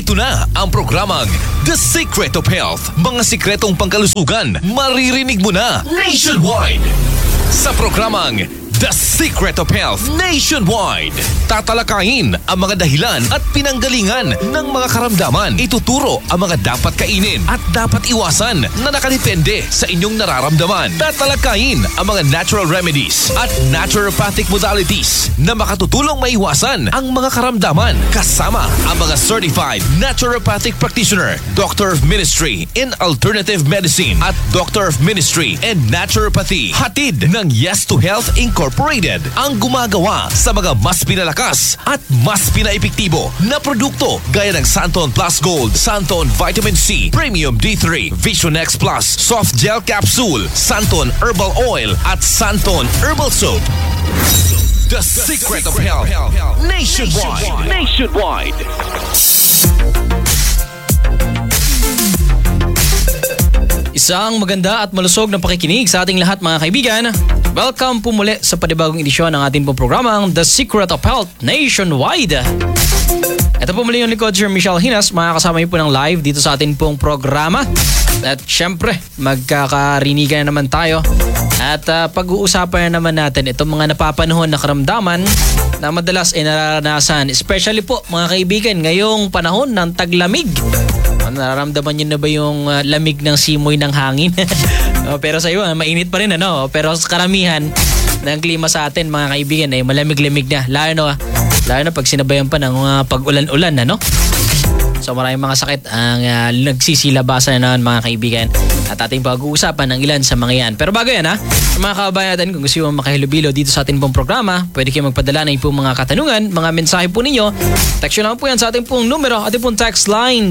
Narito na ang programang The Secret of Health. Mga sikretong pangkalusugan, maririnig mo na nationwide. Sa programang The Secret of Health Nationwide, tatalakayin ang mga dahilan at pinanggalingan ng mga karamdaman. Ituturo ang mga dapat kainin at dapat iwasan na nakadepende sa inyong nararamdaman. Tatalakayin ang mga natural remedies at naturopathic modalities na makatutulong maiwasan ang mga karamdaman. Kasama ang mga certified naturopathic practitioner, Doctor of Ministry in Alternative Medicine at Doctor of Ministry in Naturopathy. Hatid ng Yes to Health Incorporated ang gumagawa sa mga mas pinalakas at mas pinaepektibo na produkto gaya ng Santon Plus Gold, Santon Vitamin C, Premium D3, Vision X Plus, Soft Gel Capsule, Santon Herbal Oil at Santon Herbal Soap. The Secret of Health Nationwide. Isang maganda at malusog na pakikinig sa ating lahat mga kaibigan. Welcome po muli sa panibagong edisyon ng ating pong programang The Secret of Health Nationwide. Ito po muli yung likod, Sir Michelle Hinas. Makakasama niyo po ng live dito sa ating pong programa. At syempre, magkakarinigan na naman tayo. At pag-uusapan na naman natin itong mga napapanahon na karamdaman na madalas ay nararanasan. Especially po mga kaibigan, ngayong panahon ng taglamig. Nararamdaman niyo na ba yung lamig ng simoy ng hangin? Pero sa iyo, mainit pa rin ano. Pero sa karamihan ng klima sa atin mga kaibigan ay malamig-lamig na. Lalo na pag sinabayan pa ng pag-ulan-ulan ano. So maraming mga sakit ang nagsisilabasan na mga kaibigan. At ating pag-uusapan ng ilan sa mga yan. Pero bago yan sa mga kababayan natin, kung gusto mo makahilubilo dito sa ating pong programa, pwede kayo magpadala na po mga katanungan, mga mensahe po ninyo. Text nyo lang po yan sa ating pong numero, ating pong text line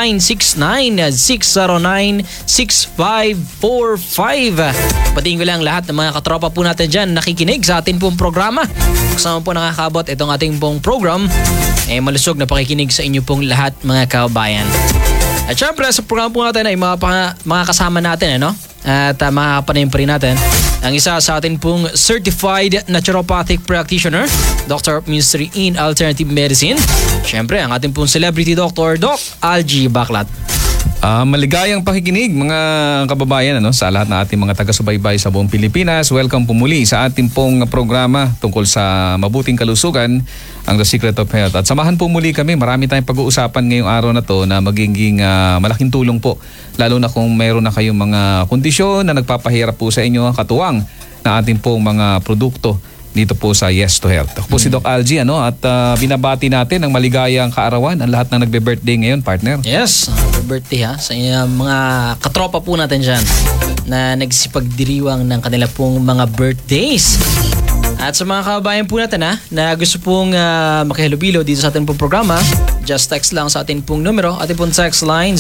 0969-609-6545. Patingin ko lang lahat ng mga katropa po natin dyan nakikinig sa ating pong programa. Kasama po nakakabot itong ating pong program, malusog na pakikinig sa inyo pong lahat mga kababayan. At syempre sa program po natin ay mga kasama natin at makakapanayin pa rin natin ang isa sa atin pong certified naturopathic practitioner, Doctor of Ministry in Alternative Medicine. Syempre ang ating pong celebrity doctor, Doc Algie Baclat. Maligayang pakikinig mga kababayan sa lahat ng ating mga taga-subaybay sa buong Pilipinas. Welcome po muli sa ating pong programa tungkol sa mabuting kalusugan, ang The Secret of Health. At samahan po muli kami, marami tayong pag-uusapan ngayong araw na to na magiging malaking tulong po. Lalo na kung mayroon na kayong mga kondisyon na nagpapahirap po sa inyo, katuwang na ating pong mga produkto dito po sa Yes to Health. Ako po si Doc Algie at binabati natin ang maligayang kaarawan ang lahat ng nagbe-birthday ngayon, partner. Yes, birthday sa mga katropa po natin dyan na nagsipagdiriwang ng kanila pong mga birthdays. At sa mga kababayan po natin na gusto pong makihilubilo dito sa ating pong programa, just text lang sa ating pong numero, ating pong text line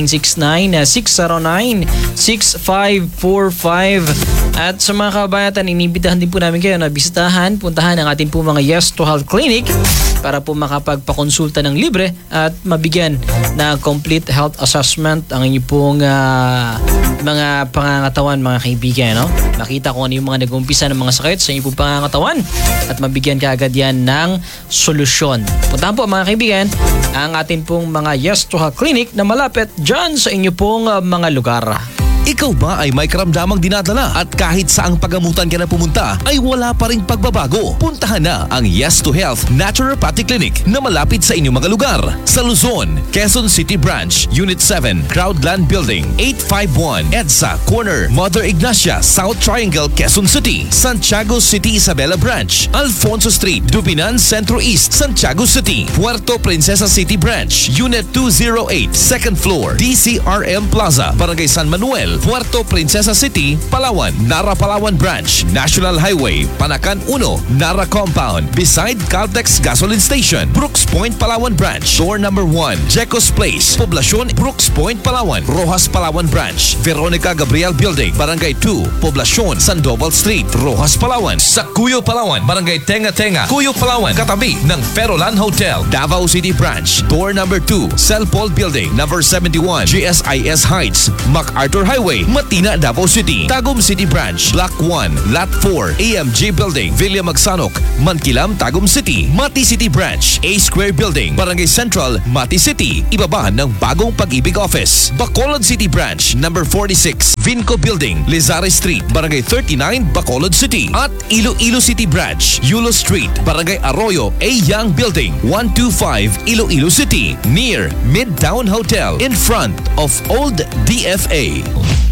0969-609-6545. At sa mga kababayan natin, inibitahan din po namin kayo na bisitahan, puntahan ang ating pong mga Yes to Health Clinic para po makapagpakonsulta ng libre at mabigyan na complete health assessment ang inyong pong mga pangangatawan mga kaibigan. Makita kung ano yung mga nag-umpisa ng mga sakit sa inyong pong pangangatawan at mabigyan ka agad yan ng solusyon. Puntahan po mga kaibigan ang ating pong mga Yes to Health Clinic na malapit dyan sa inyong pong mga lugar. Ikaw ba ay may karamdamang dinadala at kahit saang pagamutan ka na pumunta ay wala pa ring pagbabago? Puntahan na ang Yes to Health Naturopathic Clinic na malapit sa inyong mga lugar. Sa Luzon, Quezon City Branch, Unit 7, Crowdland Building, 851 EDSA Corner, Mother Ignacia, South Triangle, Quezon City. Santiago City Isabela Branch, Alfonso Street, Dupinan Centro East, Santiago City. Puerto Princesa City Branch, Unit 208, Second Floor, DCRM Plaza, Barangay San Manuel, Puerto Princesa City, Palawan. Nara Palawan Branch, National Highway, Panacan 1, Nara Compound, beside Caltex Gasoline Station. Brooks Point, Palawan Branch, Door number 1, Jecos Place, Poblacion, Brooks Point, Palawan. Rojas Palawan Branch, Veronica Gabriel Building, Barangay 2, Poblacion, Sandoval Street, Rojas Palawan. Sa Cuyo, Palawan, Barangay Tenga Tenga, Cuyo, Palawan, katabi ng Ferolan Hotel. Davao City Branch, Door number 2, Cell Paul Building, number 71, GSIS Heights, MacArthur Highway, Highway, Matina, Davao City. Tagum City Branch, Block 1, Lot 4, AMJ Building, Villa Magsanok, Mankilam, Tagum City. Mati City Branch, A Square Building, Barangay Central, Mati City. Ibaba ng bagong Pag-ibig Office. Bacolod City Branch, number 46, Vinco Building, Lizare Street, Barangay 39, Bacolod City. At Iloilo City Branch, Yulo Street, Barangay Arroyo, A Young Building, 125, Iloilo City. Near Midtown Hotel, in front of Old DFA.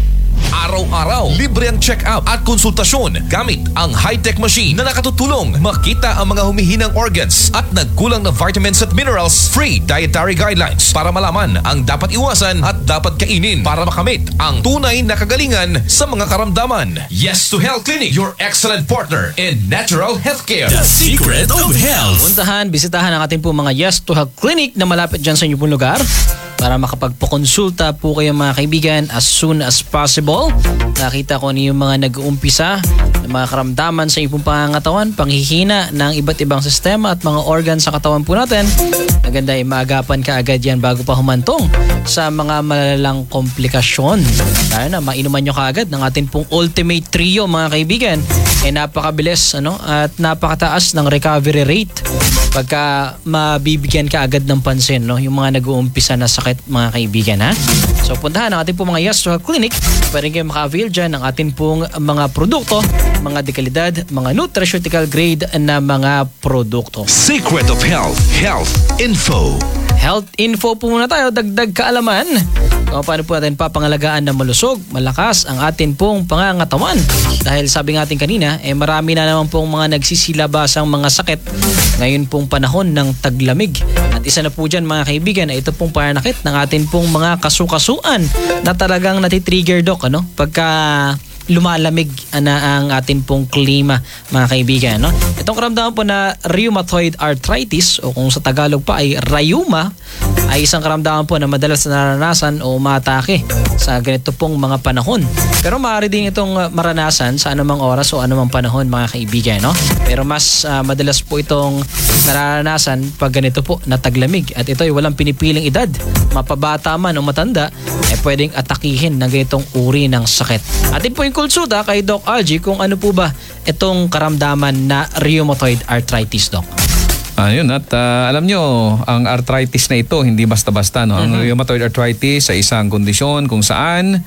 Araw-araw, libre ang check-up at konsultasyon gamit ang high-tech machine na nakatutulong makita ang mga humihinang organs at nagkulang na vitamins at minerals. Free dietary guidelines para malaman ang dapat iwasan at dapat kainin para makamit ang tunay na kagalingan sa mga karamdaman. Yes to Health Clinic, your excellent partner in natural healthcare. The Secret of Health. Puntahan, bisitahan ang ating po mga Yes to Health Clinic na malapit dyan sa inyo pong lugar para makapagpakonsulta po kayo mga kaibigan as soon as possible. Nakita ko niyo yung mga nag-uumpisa ng mga karamdaman sa inyong pangangatawan, panghihina ng iba't ibang sistema at mga organ sa katawan po natin. Maganda ay maagapan ka agad yan bago pa humantong sa mga malalang komplikasyon. Lalo na mainuman nyo kaagad ng ating pong Ultimate Trio mga kaibigan. Napakabilis at napakataas ng recovery rate pagka mabibigyan ka agad ng pansin yung mga nag-uumpisa na sakit mga kaibigan ha. So puntahan ang ating pong mga Yes to Health Clinic. Pwede kayo maka-avail dyan ng ating pong mga produkto, mga dekalidad, mga nutraceutical grade na mga produkto. Secret of Health, health info. Health info po muna tayo, dagdag kaalaman kung paano po natin papangalagaan na malusog, malakas ang atin pong pangangatawan. Dahil sabi nga atin kanina, marami na naman pong mga nagsisilabasang mga sakit ngayon pong panahon ng taglamig. At isa na po dyan mga kaibigan, ito pong pananakit ng atin pong mga kasukasuan na talagang natitrigger pagka lumalamig na ang atin pong klima mga kaibigan. Itong karamdaman po na rheumatoid arthritis o kung sa Tagalog pa ay rheuma ay isang karamdaman po na madalas naranasan o umatake sa ganito pong mga panahon. Pero maaari din itong maranasan sa anumang oras o anumang panahon mga kaibigan. Pero mas madalas po itong naranasan pag ganito po na taglamig at ito ay walang pinipiling edad, mapabata man o matanda ay pwedeng atakihin ng ganitong uri ng sakit. Atin po yung konsulta kay Doc Algie kung ano po ba itong karamdaman na rheumatoid arthritis, Doc. Ayun, at alam nyo, ang arthritis na ito, hindi basta-basta. Ang rheumatoid arthritis ay isang kondisyon kung saan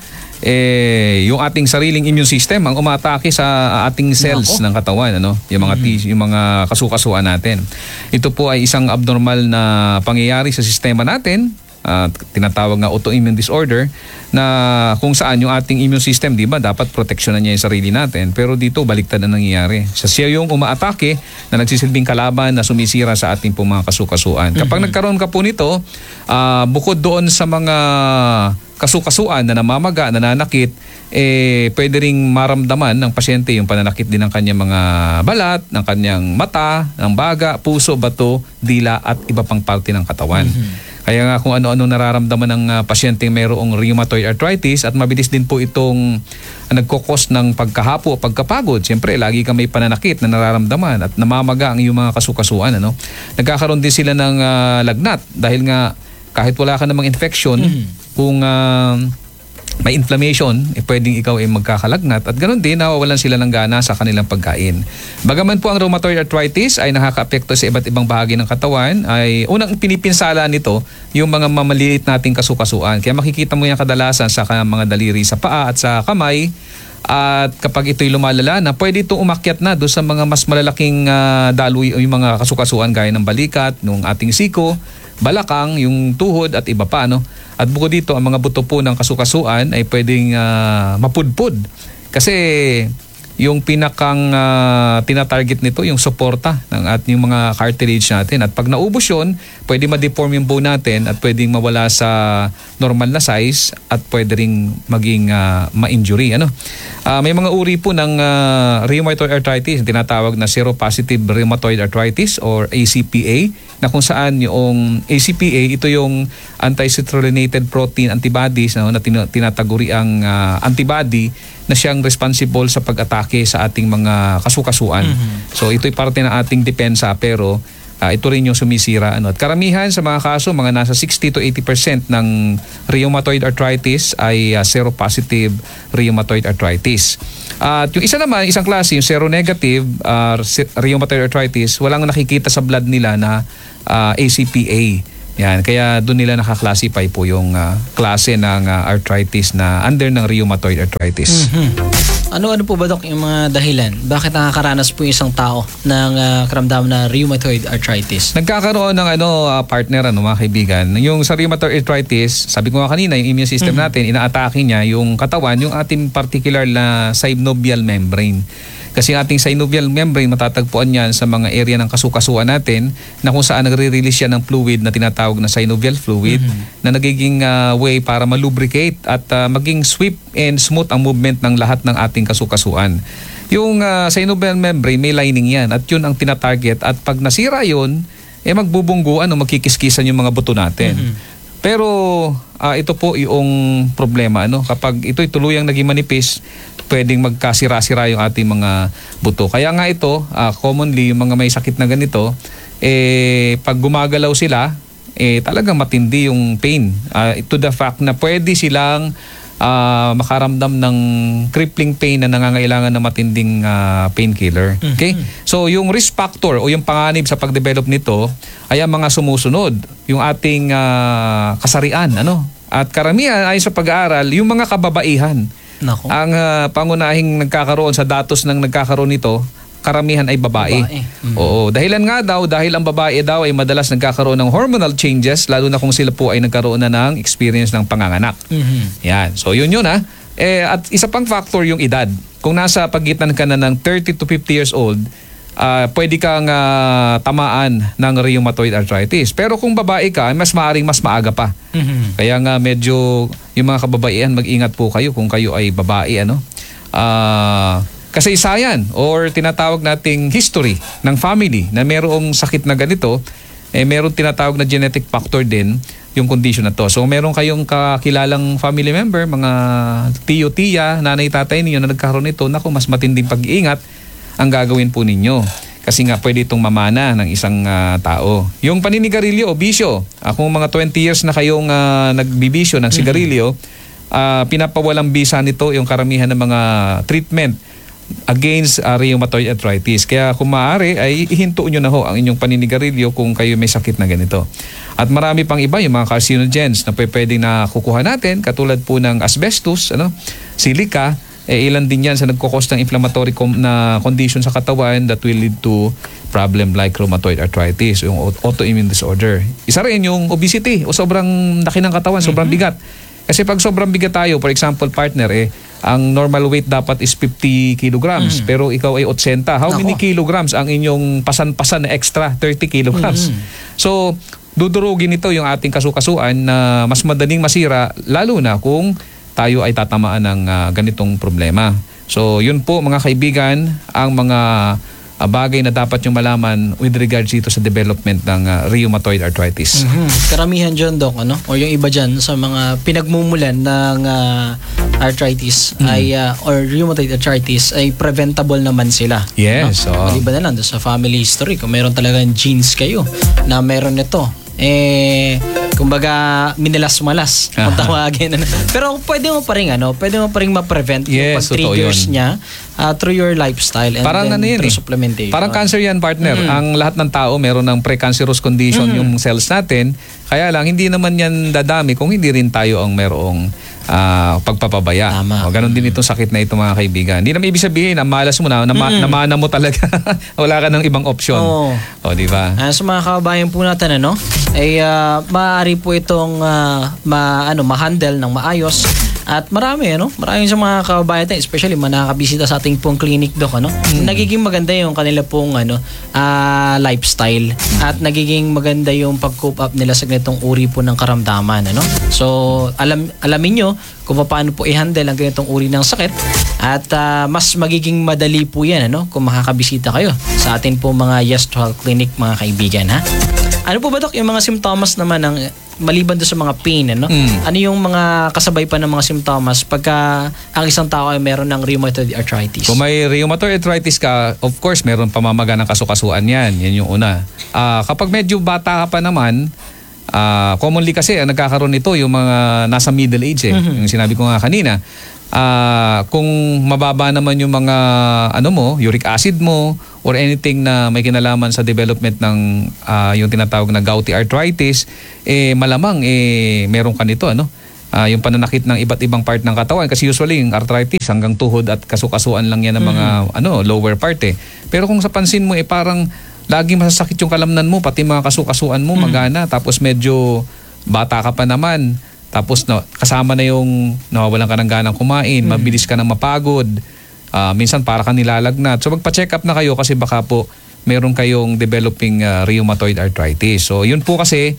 yung ating sariling immune system ang umatake sa ating cells ng katawan. Yung mga yung mga kasukasuan natin. Ito po ay isang abnormal na pangyayari sa sistema natin. Tinatawag na autoimmune disorder na kung saan yung ating immune system, di ba, dapat proteksyonan niya yung sarili natin. Pero dito, baliktad na nangyayari. Siya yung umaatake na nagsisilbing kalaban na sumisira sa ating pong mga kasukasuan. Kapag nagkaroon ka po nito, bukod doon sa mga kasukasuan na namamaga, nananakit, pwede ring maramdaman ng pasyente yung pananakit din ng kanyang mga balat, ng kanyang mata, ng baga, puso, bato, dila at iba pang parte ng katawan. Kaya nga kung ano-ano nararamdaman ng pasyente mayroong rheumatoid arthritis at mabilis din po itong nagkukos ng pagkahapo o pagkapagod. Siyempre, lagi ka may pananakit na nararamdaman at namamaga ang iyong mga kasukasuan. Nagkakaroon din sila ng lagnat dahil nga kahit wala ka namang infection, kung may inflammation, pwedeng ikaw ay magkakalagnat at ganoon din nawawalan sila ng gana sa kanilang pagkain. Bagaman po ang rheumatoid arthritis ay nakakaapekto sa iba't ibang bahagi ng katawan, ay unang pinipinsala nito yung mga mamaliit nating kasukasuan. Kaya makikita mo yan kadalasan sa mga daliri sa paa at sa kamay. At kapag ito'y lumalala na, pwede itong umakyat na doon sa mga mas malalaking daloy o yung mga kasukasuan gaya ng balikat, ng ating siko, balakang, yung tuhod at iba pa. At bukod dito, ang mga buto po ng kasukasuan ay pwedeng mapudpud. Kasi yung pinakang tinatarget nito, yung suporta at yung mga cartilage natin. At pag naubos yun, pwede ma-deform yung bone natin at pwedeng mawala sa normal na size at pwede ring maging ma-injury. May mga uri po ng rheumatoid arthritis, tinatawag na seropositive rheumatoid arthritis or ACPA, na kung saan yung ACPA, ito yung anti-citrullinated protein antibodies na tinataguri ang antibody na siyang responsible sa pag-atake sa ating mga kasukasuan. So ito'y parte ng ating depensa pero ito rin yung sumisira. At karamihan sa mga kaso, mga nasa 60 to 80% ng rheumatoid arthritis ay seropositive rheumatoid arthritis. At yung isa naman, isang klase, yung seronegative rheumatoid arthritis, walang nakikita sa blood nila na ACPA. Yan, kaya doon nila nakaklasify po yung klase ng arthritis na under ng rheumatoid arthritis. Ano po ba, Dok, yung mga dahilan? Bakit nakakaranas po yung isang tao ng karamdaman na rheumatoid arthritis? Nagkakaroon ng partner, mga kaibigan. Yung sa rheumatoid arthritis, sabi ko nga kanina, yung immune system natin, inaatake niya yung katawan, yung ating particular na synovial membrane. Kasi ang ating synovial membrane, matatagpuan yan sa mga area ng kasukasuan natin na kung saan nagre-release yan ng fluid na tinatawag na synovial fluid na nagiging way para malubricate at maging swift and smooth ang movement ng lahat ng ating kasukasuan. Yung synovial membrane, may lining yan at yun ang tinatarget at pag nasira yun, magbubungguan o magkikiskisan yung mga buto natin. Pero ito po yung problema. Kapag ito'y tuluyang naging manipis, pwedeng magkasira-sira yung ating mga buto. Kaya nga ito, commonly, yung mga may sakit na ganito, pag gumagalaw sila, talagang matindi yung pain. To the fact na pwede silang makaramdam ng crippling pain na nangangailangan ng matinding painkiller. Okay? So yung risk factor o yung panganib sa pagdevelop nito ay ang mga sumusunod. Yung ating kasarian. At karamihan ay sa pag-aaral, yung mga kababaihan. Nako. Ang pangunahing nagkakaroon sa datos ng nagkakaroon nito, karamihan ay babae. Oo, dahilan nga daw, dahil ang babae daw ay madalas nagkakaroon ng hormonal changes, lalo na kung sila po ay nagkaroon na ng experience ng panganganak. Yan. So yun ha. At isa pang factor yung edad. Kung nasa pagitan ka na ng 30 to 50 years old, pwede kang tamaan ng rheumatoid arthritis. Pero kung babae ka, mas maaga pa. Kaya nga medyo yung mga kababaihan, mag-ingat po kayo kung kayo ay babae. Kasaysayan or tinatawag nating history ng family na mayroong sakit na ganito, mayroong tinatawag na genetic factor din yung condition na to. So meron kayong kakilalang family member, mga tiyo, tiya, nanay, tatay ninyo na nagkaroon nito, naku, mas matinding pag-iingat ang gagawin po ninyo. Kasi nga pwede itong mamana ng isang tao. Yung paninigarilyo o bisyo, kung mga 20 years na kayong nagbibisyo ng sigarilyo, pinapawalang bisa nito yung karamihan ng mga treatment against rheumatoid arthritis. Kaya kung maaari ay ihinto nyo na ho ang inyong paninigarilyo kung kayo may sakit na ganito. At marami pang iba, yung mga carcinogens na pwede na kukuha natin, katulad po ng asbestos, silica, ilan din yan sa nagkukos ng inflammatory na condition sa katawan that will lead to problem like rheumatoid arthritis, yung autoimmune disorder. Isa rin yung obesity o sobrang laki ng katawan, sobrang bigat. Kasi pag sobrang bigat tayo, for example, partner, ang normal weight dapat is 50 kilograms, pero ikaw ay 80. How many kilograms ang inyong pasan-pasan na extra? 30 kilograms. So, dudurugin ito yung ating kasukasuan na mas madaling masira, lalo na kung tayo ay tatamaan ng ganitong problema. So, yun po mga kaibigan, ang mga bagay na dapat yung malaman with regards dito sa development ng rheumatoid arthritis. Karamihan dyan, Doc, o yung iba dyan sa mga pinagmumulan ng arthritis or rheumatoid arthritis ay preventable naman sila. Yes. Maliban na lang sa family history, kung meron talagang genes kayo na meron nito, kumbaga minalas-malas kung tawagin. Pero pwede mo pa rin ma-prevent yung pag-triggers niya through your lifestyle and parang then through supplementation. Parang cancer yan, partner. Ang lahat ng tao meron ng precancerous condition yung cells natin. Kaya lang, hindi naman yan dadami kung hindi rin tayo ang merong pagpapabaya. Tama. Ganon din itong sakit na ito, mga kaibigan. Hindi naman ibig sabihin na malas mo na, namana mo talaga. Wala ka ng ibang option. O, di ba? Sa mga kababayan po natin, ay maaari po itong ma-handle ng maayos. At maraming sa mga kababayan natin, especially mga nakakabisita sa ating pong clinic, Doc, nagiging maganda yung kanila pong lifestyle at nagiging maganda yung pag-cope up nila sa ganitong uri po ng karamdaman. So, alamin nyo kung paano po i-handle ang ganitong uri ng sakit at mas magiging madali po yan kung makakabisita kayo sa atin po mga Yes to Health Clinic, mga kaibigan. Ano po ba, Doc, yung mga simptomas naman ng maliban doon sa mga pain, ano? Ano yung mga kasabay pa ng mga simptomas pagka ang isang tao ay meron ng rheumatoid arthritis? Kung may rheumatoid arthritis ka, of course, meron pamamaga ng kasukasuan yan. Yan yung una. Kapag medyo bata ka pa naman, commonly kasi nagkakaroon nito yung mga nasa middle age Yung sinabi ko nga kanina. Kung mababa naman yung mga uric acid mo or anything na may kinalaman sa development ng yung tinatawag na gouty arthritis, malamang meron ka nito yung pananakit ng iba't ibang part ng katawan kasi usually yung arthritis hanggang tuhod at kasukasuan lang yan ng mga lower part Pero kung sa pansin mo parang lagi masasakit yung kalamnan mo, pati mga kasukasuan mo magana, tapos medyo bata ka pa naman. Tapos kasama na yung nawawalan ka ng ganang kumain, mabilis ka nang mapagod, minsan para ka nilalagnat. So magpa-check up na kayo kasi baka po meron kayong developing rheumatoid arthritis. So yun po kasi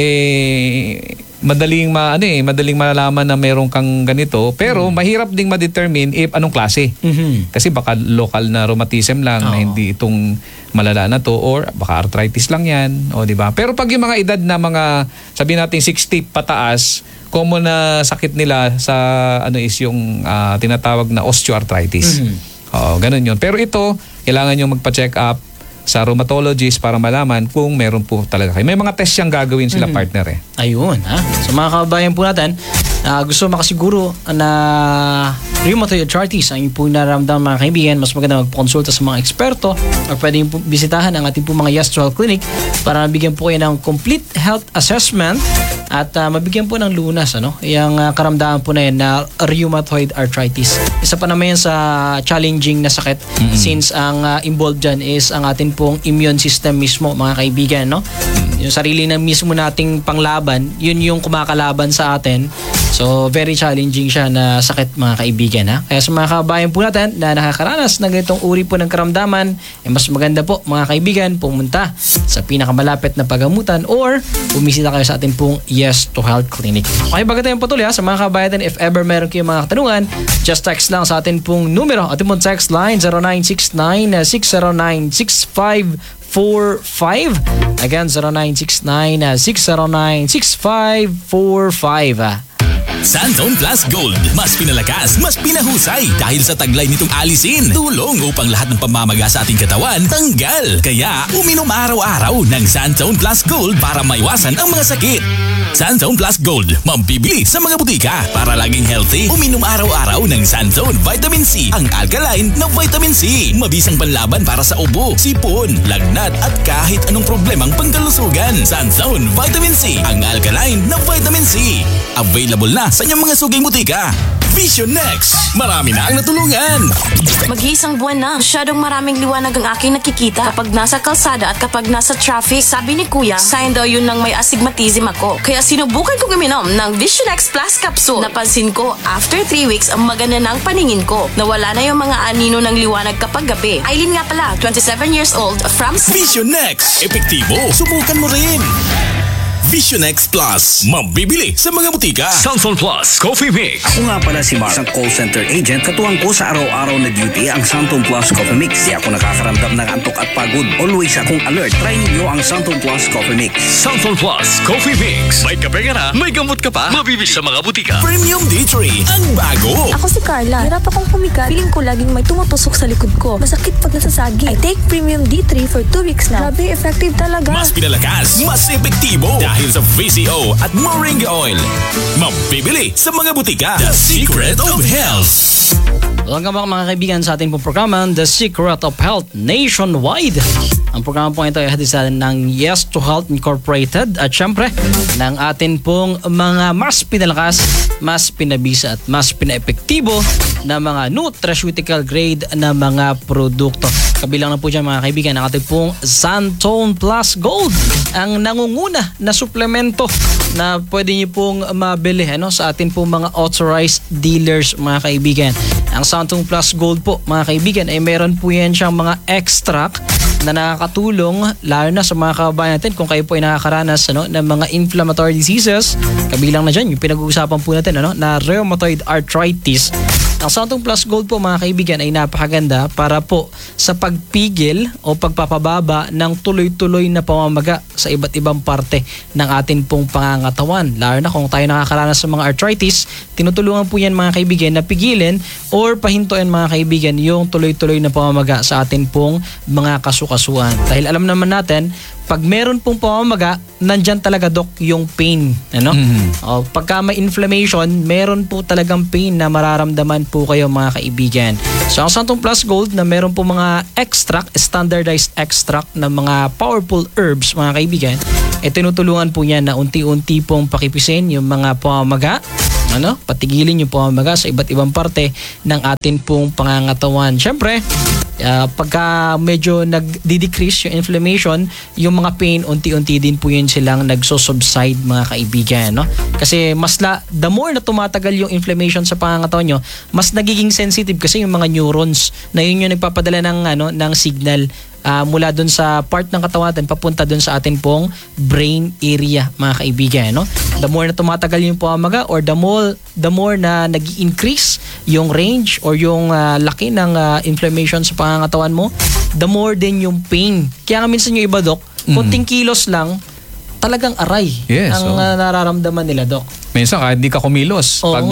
madaling malalaman na meron kang ganito, pero mahirap ding ma-determine if anong klase. Kasi baka local na rheumatism lang na hindi itong malala na to or baka arthritis lang yan, di ba? Pero pag yung mga edad na mga sabihin natin 60 pataas, common na sakit nila sa is yung tinatawag na osteoarthritis. Ganun yun. Pero ito, kailangan nyo magpa-check up sa rheumatologist para malaman kung meron po talaga kayo. May mga test siyang gagawin sila partner Ayun, So mga kababayan po natin, gusto makasiguro na rheumatoid arthritis ang po nararamdaman mga kaibigan, mas maganda magpakonsulta sa mga eksperto o pwede po bisitahan ang ating po mga Yes to Health Clinic para mabigyan po kayo ng complete health assessment at mabigyan po ng lunas yung karamdaman po na yan na rheumatoid arthritis. Isa pa naman yan sa challenging na sakit since ang involved dyan is ang ating pong immune system mismo mga kaibigan. Yung sarili na mismo nating panglaban, yun yung kumakalaban sa atin. So, very challenging siya na sakit mga kaibigan. Kaya sa mga kabayan po natin na nakakaranas ng ganitong uri po ng karamdaman, mas maganda po mga kaibigan pumunta sa pinakamalapit na pagamutan or bumisita kayo sa ating pong Yes to Health Clinic. Okay, bago tayong patuloy sa mga kabayan, if ever meron kayong mga katanungan, just text lang sa ating pong numero. Ating pong text line 0969-609-6545. Again, 0969-609-6545. Santone Plus Gold. Mas pinalakas, mas pinahusay dahil sa taglay nitong alisin. Tulong upang lahat ng pamamaga sa ating katawan tanggal. Kaya uminom araw-araw ng Santone Plus Gold para maiwasan ang mga sakit. Santone Plus Gold, mabibili sa mga butika. Para laging healthy, uminom araw-araw ng Santone Vitamin C, ang alkaline na vitamin C. Mabisang panlaban para sa ubo, sipon, lagnat at kahit anong problemang pangkalusugan. Santone Vitamin C, ang alkaline na vitamin C. Available na sa inyong mga suging butika. Vision Next, marami na ang natulungan. Mag-iisang buwan na, masyadong maraming liwanag ang aking nakikita kapag nasa kalsada at kapag nasa traffic. Sabi ni Kuya, sign daw yun ng may astigmatism ako. Kaya sinubukan kong uminom ng Vision X Plus Capsule. Napansin ko, after 3 weeks, ang maganda ng paningin ko. Nawala na yung mga anino ng liwanag kapag gabi. Aileen nga pala, 27 years old, from... Vision Next, epektibo. Subukan mo rin. Vision X Plus, mabibili sa mga butika. Santone Plus Coffee Mix. Ako nga pala si Mark, isang call center agent. Katuwang ko sa araw-araw na duty ang Santone Plus Coffee Mix. Di ako nakakaramdam ng antok at pagod. Always akong alert. Try ninyo ang Santone Plus Coffee Mix. Santone Plus Coffee Mix. May kape ka na, may gamot ka pa, mabibili sa mga butika. Premium D3, ang bago. Ako si Carla. Hirap akong pumikat. Feeling ko laging may tumutusok sa likod ko. Masakit pag nasasagi. I take Premium D3 for 2 weeks now. Grabe, effective talaga. Mas pinalakas, mas epektivo dahil sa VCO at Moringa Oil. Mabibili sa mga butika. The Secret of Health. Welcome back mga kaibigan sa ating pong programa, The Secret of Health Nationwide. Ang programa po ito ay hatid sa atin ng Yes to Health Incorporated at syempre ng atin pong mga mas pinalakas, mas pinabisa at mas pinaepektibo na mga nutraceutical grade na mga produkto. Kabilang na po dyan mga kaibigan ang ating pong Santone Plus Gold, ang nangunguna na suplemento na pwede niyo pong mabili sa atin pong mga authorized dealers mga kaibigan. Ang Santone Plus Gold po mga kaibigan ay meron po yan siyang mga extract na nakakatulong lalo na sa mga kababayan natin kung kayo po ay nakakaranas ng mga inflammatory diseases. Kabilang na dyan yung pinag-uusapan po natin na rheumatoid arthritis. Ang Santon Plus Gold po mga kaibigan ay napakaganda para po sa pagpigil o pagpapababa ng tuloy-tuloy na pamamaga sa iba't ibang parte ng atin pong pangangatawan. Lalo na kung tayo nakakaranas sa mga arthritis, tinutulungan po yan mga kaibigan na pigilin or pahintuin mga kaibigan yung tuloy-tuloy na pamamaga sa atin pong mga kasukasuan. Dahil alam naman natin, pag meron pong pamamaga, nandyan talaga Doc yung pain. Ano? O, pagka may inflammation, meron po talagang pain na mararamdaman po kayo mga kaibigan. So ang Santon Plus Gold na meron po mga extract, standardized extract ng mga powerful herbs mga kaibigan, tinutulungan po yan na unti-unti pong pakipisin yung mga pamamaga, patigilin yung pamamaga sa iba't ibang parte ng atin pong pangangatawan. Siyempre, pagka medyo nag-decrease yung inflammation, yung mga pain, unti-unti din po yun silang nagso-subside mga kaibigan. No? Kasi the more na tumatagal yung inflammation sa pangangatawan nyo, mas nagiging sensitive kasi yung mga neurons na yun yung nagpapadala ng signal mula dun sa part ng katawan natin papunta dun sa atin pong brain area mga kaibigan. No? The more na tumatagal yung pamamaga or the more na nag-increase yung range or yung laki ng inflammation sa pangangatawan mo, the more din yung pain. Kaya nga minsan yung iba, Doc, konting kilos lang, talagang aray ang nararamdaman nila, Doc. Minsan kahit di ka kumilos, pag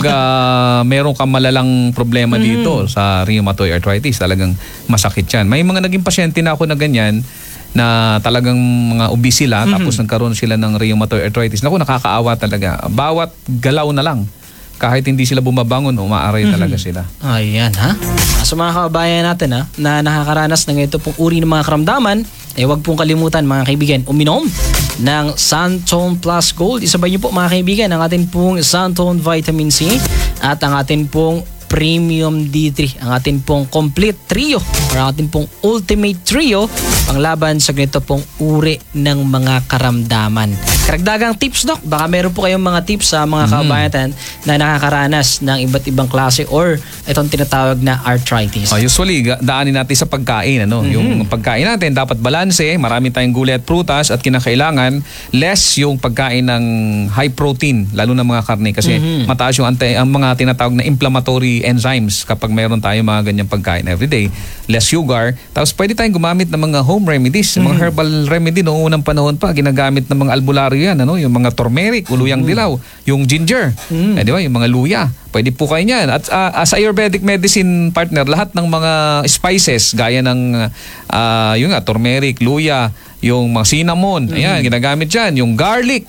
meron kang malalang problema dito sa rheumatoid arthritis, talagang masakit yan. May mga naging pasyente na ako na ganyan, na talagang mga obese sila, tapos nagkaroon sila ng rheumatoid arthritis. Naku, nakakaawa talaga. Bawat galaw na lang, kahit hindi sila bumabangon, umaaray talaga sila. Ayan ha. Sa mga kababayan natin na nakakaranas ng ito pong uri ng mga karamdaman, huwag pong kalimutan mga kaibigan, uminom ng Santon Plus Gold. Isabay niyo po mga kaibigan ang atin pong Santon Vitamin C at ang atin pong Premium D3, ang atin pong complete trio or ang atin pong ultimate trio panglaban sa ganito pong uri ng mga karamdaman. Karagdagang tips, Doc, baka meron po kayong mga tips sa mga kababayan na nakakaranas ng iba't ibang klase or itong tinatawag na arthritis. Usually, daanin natin sa pagkain. Yung pagkain natin dapat balanse, marami tayong gulay at prutas at kinakailangan less yung pagkain ng high protein, lalo na mga karne kasi mataas yung ang mga tinatawag na inflammatory enzymes kapag meron tayong mga ganyang pagkain everyday. Less sugar. Tapos pwede tayong gumamit ng mga home remedies, mga herbal remedy noong unang panahon pa, ginagamit ng mga albularyo yan, yung mga turmeric, uluyang dilaw, yung ginger, di ba? Yung mga luya. Pwede po kayo yan. At sa Ayurvedic medicine partner, lahat ng mga spices, gaya ng yung turmeric, luya, yung mga cinnamon, ayan, ginagamit yan. Yung garlic,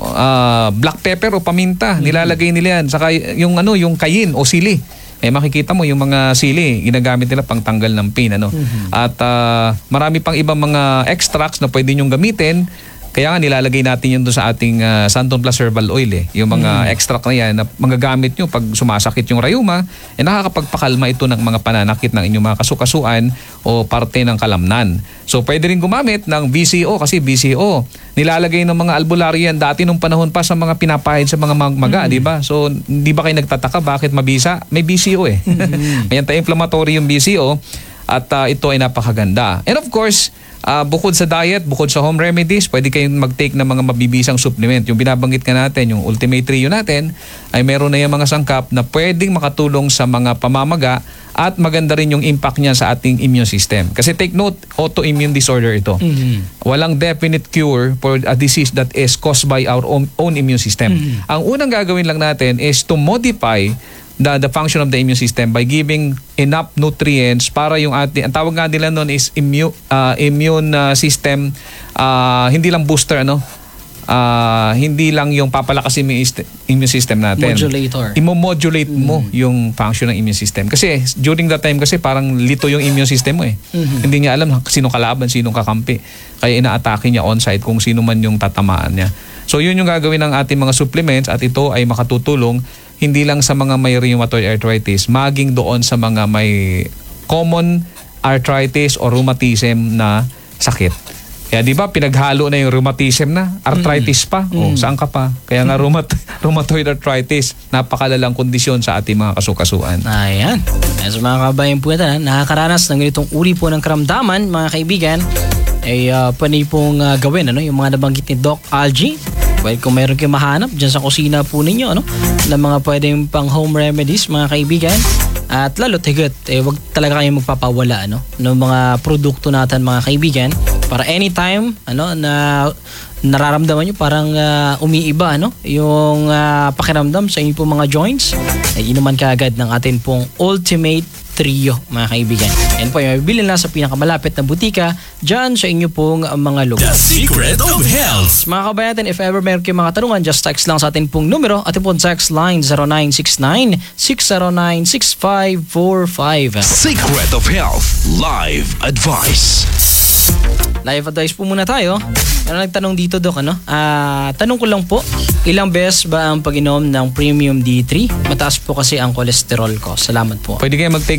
black pepper o paminta, nilalagay nila yan. Saka yung kayin o sili. Makikita mo yung mga sili, ginagamit nila pang tanggal ng pain. At marami pang ibang mga extracts na pwede nyong gamitin. Kaya nga nilalagay natin yun doon sa ating Santon Plus Herbal Oil. Yung mga extract na yan na magagamit nyo pag sumasakit yung rayuma, nakakapagpakalma ito ng mga pananakit ng inyong mga kasukasuan o parte ng kalamnan. So pwede rin gumamit ng BCO kasi BCO nilalagay ng mga albularyo yan dati nung panahon pa sa mga pinapahid sa mga maga, di ba? So di ba kayo nagtataka bakit mabisa? May BCO Anti-inflammatory yung BCO at ito ay napakaganda. And of course, bukod sa diet, bukod sa home remedies, pwede kayong mag-take ng mga mabibisang supplement. Yung binabanggit ka natin, yung ultimate trio natin, ay meron na yung mga sangkap na pwedeng makatulong sa mga pamamaga at maganda rin yung impact niya sa ating immune system. Kasi take note, autoimmune disorder ito. Walang definite cure for a disease that is caused by our own immune system. Ang unang gagawin lang natin is to modify the function of the immune system by giving enough nutrients para yung ating, ang tawag nga nila noon is immune system, hindi lang booster, hindi lang yung papalakas immune system natin. Modulator. Imo-modulate mo yung function ng immune system. Kasi during that time kasi parang lito yung immune system mo Hindi niya alam sinong kalaban, sinong kakampi. Kaya ina-atake niya on-site kung sino man yung tatamaan niya. So yun yung gagawin ng ating mga supplements at ito ay makatutulong hindi lang sa mga may rheumatoid arthritis, maging doon sa mga may common arthritis o rheumatism na sakit. Kaya di ba pinaghalo na yung rheumatism na, arthritis pa, saan ka pa? Kaya nga rheumatoid arthritis, napakalalang kondisyon sa ating mga kasukasuan. Ayan. Sa mga kabayan po natin, nakakaranas ng ganitong uri po ng karamdaman, mga kaibigan, ay pwede pong gawin yung mga nabanggit ni Doc Algie. Well, kung meron kayong mahanap dyan sa kusina po ninyo, ng mga pwedeng pang home remedies, mga kaibigan, At lalo higit, wag talaga kayong magpapawala ng mga produkto natin mga kaibigan para anytime na nararamdaman nyo parang umiiba yung pakiramdam sa inyo pong mga joints, ay inuman kaagad ng atin pong Ultimate Trio mga kaibigan. Yan po, yung mabibili na sa pinakamalapit na butika dyan sa inyo pong mga lugar. The Secret of Health. Mga kabayan, if ever meron kayong mga tanungan, just text lang sa atin pong numero. Atin pong text line 0969-609-6545. Secret of Health Live Advice. Live advice po muna tayo. Ano nagtanong dito, Doc, tanong ko lang po, ilang beses ba ang pag-inom ng Premium D3? Mataas po kasi ang kolesterol ko. Salamat po. Pwede kayo mag-take